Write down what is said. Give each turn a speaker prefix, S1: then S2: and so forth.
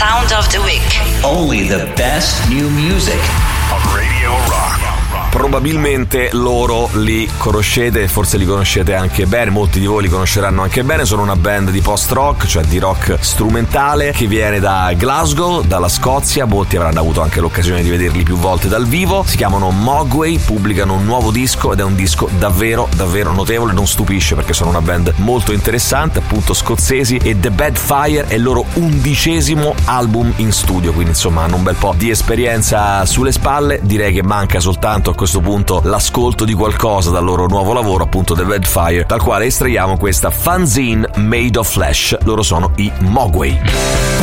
S1: Sound of the Week.
S2: Only the best new music
S3: on Radio Rock.
S4: Probabilmente loro li conoscete, forse li conoscete anche bene, molti di voi li conosceranno anche bene. Sono una band di post-rock, cioè di rock strumentale, che viene da Glasgow, dalla Scozia. Molti avranno avuto anche l'occasione di vederli più volte dal vivo. Si chiamano Mogwai, pubblicano un nuovo disco ed è un disco davvero notevole. Non stupisce perché sono una band molto interessante, appunto scozzesi, e The Bad Fire è il loro 11° album in studio, quindi insomma hanno un bel po' di esperienza sulle spalle. Direi che manca soltanto a questo punto l'ascolto di qualcosa dal loro nuovo lavoro, appunto The Bad Fire, dal quale estraiamo questa Fanzine Made of Flesh. Loro sono i Mogwai.